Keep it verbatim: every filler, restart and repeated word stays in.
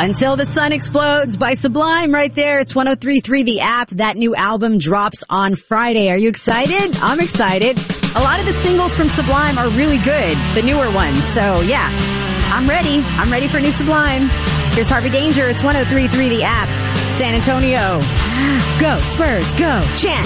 Until the Sun Explodes by Sublime right there. It's one oh three point three The App. That new album drops on Friday. Are you excited? I'm excited. A lot of the singles from Sublime are really good, the newer ones. So, yeah, I'm ready. I'm ready for new Sublime. Here's Harvey Danger. It's one oh three point three The App. San Antonio. Go, Spurs, go. Chant.